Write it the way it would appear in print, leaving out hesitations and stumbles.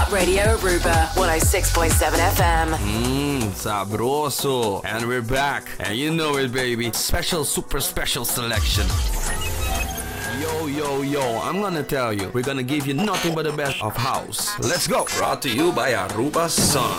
Radio Aruba, 106.7 FM. Sabroso. And we're back. And you know it, baby. Special, super special selection. Yo, I'm gonna tell you, we're gonna give you nothing but the best of house. Let's go. Brought to you by Aruba Sun.